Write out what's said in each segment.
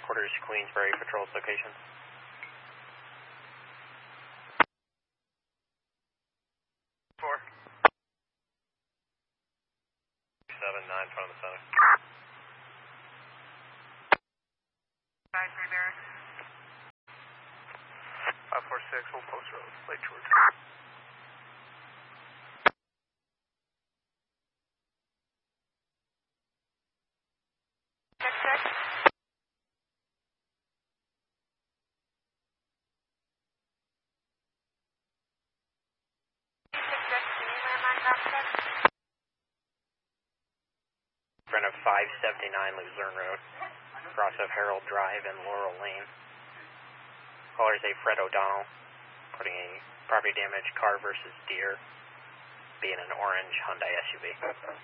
Headquarters, Queensbury, patrols location. 4. 7-9 front of the center. 5-3 barracks. 546, Old Post Road, Lake George. Front of 579 Luzerne Road, cross of Harold Drive and Laurel Lane. Callers A. Fred O'Donnell, putting a property damage car versus deer, being an orange Hyundai SUV.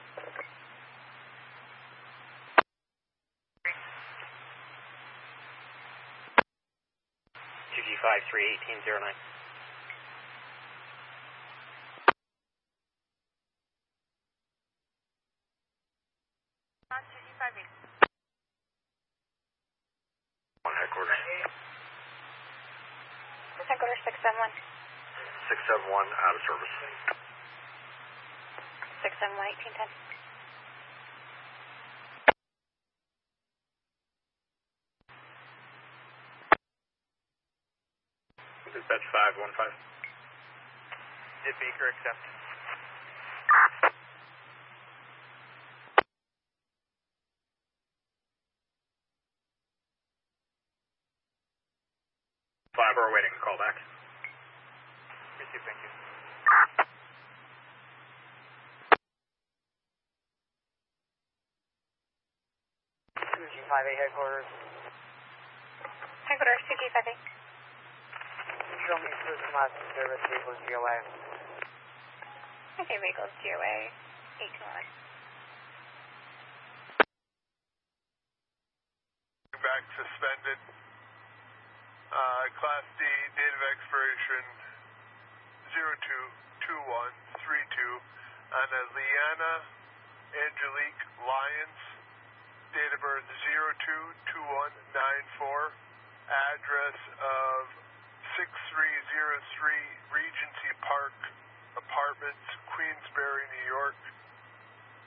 2G53-1809. Headquarters. Headquarters 671. 671 out of service. 671 1810. Dispatch 515. Did Baker accept? We're waiting a call back. Receive, thank you. 2G58 headquarters. Headquarters 2G58. Show me cruising last service vehicles GOA. Okay, vehicles GOA 821. Back suspended. Class D, date of expiration 02/21/32. Anna Leanna Angelique Lyons, date of birth 02/21/94. Address of 6303 Regency Park Apartments, Queensbury, New York.